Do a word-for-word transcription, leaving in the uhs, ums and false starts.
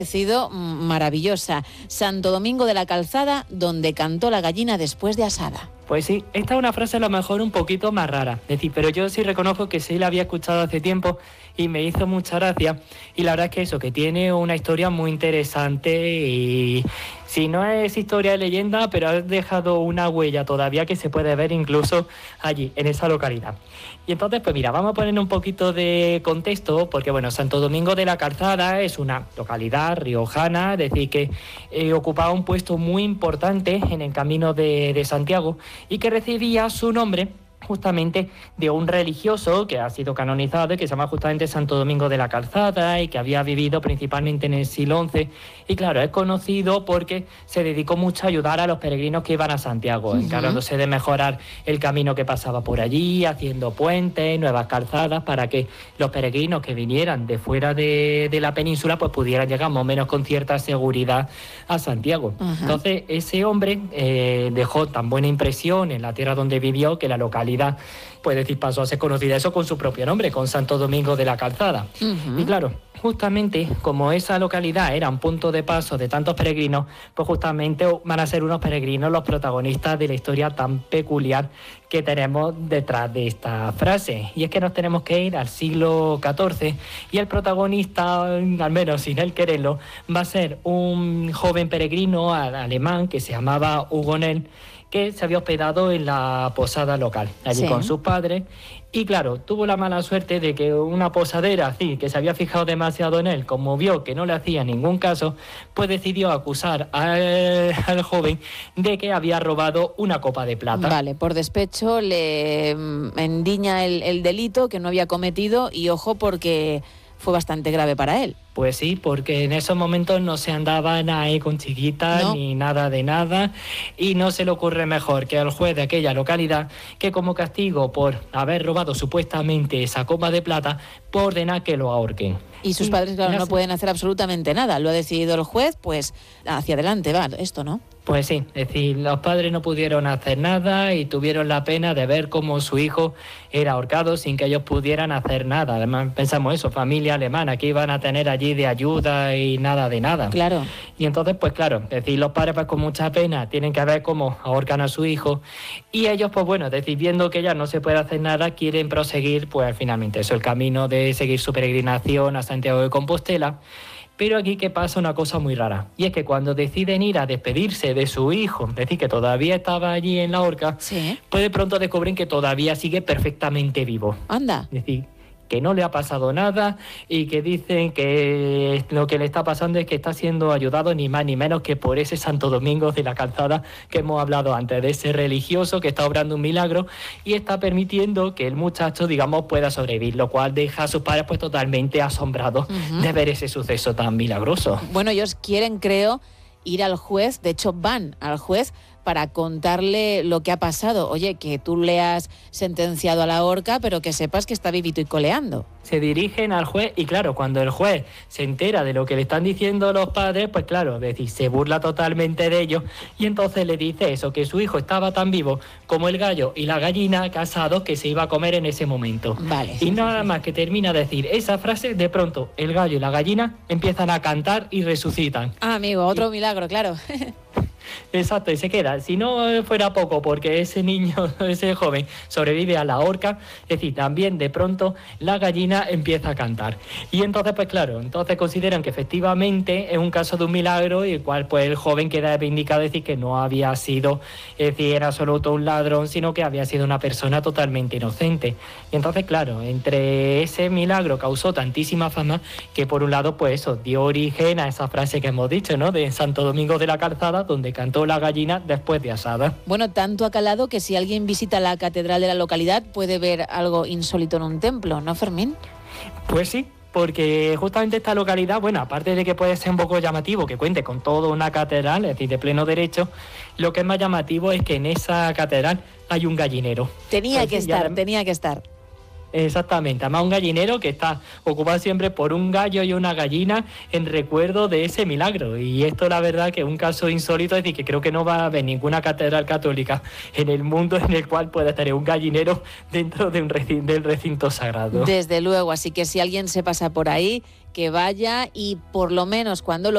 sido maravillosa. Santo Domingo de la Calzada, donde cantó la gallina después de asada. Pues sí, esta es una frase a lo mejor un poquito más rara, es decir, pero yo sí reconozco que sí la había escuchado hace tiempo y me hizo mucha gracia, y la verdad es que eso, que tiene una historia muy interesante y si no es historia de leyenda, pero ha dejado una huella todavía que se puede ver incluso allí, en esa localidad. Y entonces, pues mira, vamos a poner un poquito de contexto, porque bueno, Santo Domingo de la Calzada es una localidad riojana, es decir, que eh, ocupaba un puesto muy importante en el camino de, de Santiago y que recibía su nombre justamente de un religioso que ha sido canonizado y que se llama justamente Santo Domingo de la Calzada y que había vivido principalmente en el siglo once, y claro, es conocido porque se dedicó mucho a ayudar a los peregrinos que iban a Santiago, uh-huh. encargándose de mejorar el camino que pasaba por allí, haciendo puentes, nuevas calzadas para que los peregrinos que vinieran de fuera de, de la península pues pudieran llegar más o menos con cierta seguridad a Santiago. Uh-huh. Entonces ese hombre eh, dejó tan buena impresión en la tierra donde vivió que la localidad pues decir, pasó a ser conocida eso con su propio nombre, con Santo Domingo de la Calzada. Uh-huh. Y claro, justamente como esa localidad era un punto de paso de tantos peregrinos, pues justamente van a ser unos peregrinos los protagonistas de la historia tan peculiar que tenemos detrás de esta frase. Y es que nos tenemos que ir al siglo catorce y el protagonista, al menos sin él quererlo, va a ser un joven peregrino alemán que se llamaba Hugonel, que se había hospedado en la posada local, allí sí. con sus padres, y claro, tuvo la mala suerte de que una posadera así, que se había fijado demasiado en él, como vio que no le hacía ningún caso, pues decidió acusar al, al joven de que había robado una copa de plata. Vale, por despecho le endiña el, el delito que no había cometido, y ojo porque fue bastante grave para él. Pues sí, porque en esos momentos no se andaban ahí con chiquitas no. ni nada de nada, y no se le ocurre mejor que al juez de aquella localidad que como castigo por haber robado supuestamente esa copa de plata, por ordenar que lo ahorquen. Y sus padres, claro, no pueden hacer absolutamente nada, lo ha decidido el juez, pues hacia adelante va esto, ¿no? Pues sí, es decir, los padres no pudieron hacer nada y tuvieron la pena de ver cómo su hijo era ahorcado sin que ellos pudieran hacer nada. Además, pensamos eso, familia alemana, que iban a tener allí de ayuda y nada de nada. Claro. Y entonces, pues claro, es decir, los padres pues con mucha pena tienen que ver cómo ahorcan a su hijo, y ellos, pues bueno, es decir, viendo que ya no se puede hacer nada, quieren proseguir, pues finalmente eso, el camino de seguir su peregrinación a Santiago de Compostela. Pero aquí que pasa una cosa muy rara, y es que cuando deciden ir a despedirse de su hijo, es decir, que todavía estaba allí en la horca, sí. pues de pronto descubren que todavía sigue perfectamente vivo. Anda. Es decir, que no le ha pasado nada, y que dicen que lo que le está pasando es que está siendo ayudado ni más ni menos que por ese Santo Domingo de la Calzada que hemos hablado antes, de ese religioso que está obrando un milagro y está permitiendo que el muchacho, digamos, pueda sobrevivir, lo cual deja a sus padres pues totalmente asombrados uh-huh. de ver ese suceso tan milagroso. Bueno, ellos quieren, creo, ir al juez, de hecho van al juez para contarle lo que ha pasado. Oye, que tú le has sentenciado a la horca, pero que sepas que está vivito y coleando. Se dirigen al juez y claro, cuando el juez se entera de lo que le están diciendo los padres, pues claro, es decir, se burla totalmente de ellos, y entonces le dice eso, que su hijo estaba tan vivo como el gallo y la gallina casados que se iba a comer en ese momento. Vale. Y nada más que termina de decir esa frase, de pronto el gallo y la gallina empiezan a cantar y resucitan. Ah, amigo, otro y... milagro, claro. Exacto, y se queda. Si no fuera poco, porque ese niño, ese joven, sobrevive a la horca, es decir, también de pronto la gallina empieza a cantar. Y entonces, pues claro, entonces consideran que efectivamente es un caso de un milagro, y el cual pues el joven queda reivindicado, decir que no había sido, es decir, en absoluto un ladrón, sino que había sido una persona totalmente inocente. Y entonces, claro, entre ese milagro causó tantísima fama que por un lado, pues eso, dio origen a esa frase que hemos dicho, ¿no?, de Santo Domingo de la Calzada, donde cantó la gallina después de asada. Bueno, tanto ha calado que si alguien visita la catedral de la localidad puede ver algo insólito en un templo, ¿no, Fermín? Pues sí, porque justamente esta localidad, bueno, aparte de que puede ser un poco llamativo que cuente con toda una catedral, es decir, de pleno derecho, lo que es más llamativo es que en esa catedral hay un gallinero. Tenía pues, que estar, además, tenía que estar. Exactamente, además un gallinero que está ocupado siempre por un gallo y una gallina en recuerdo de ese milagro. Y esto la verdad que es un caso insólito, es decir, que creo que no va a haber ninguna catedral católica en el mundo en el cual pueda tener un gallinero dentro de un recinto, del recinto sagrado. Desde luego, así que si alguien se pasa por ahí, que vaya, y por lo menos cuando lo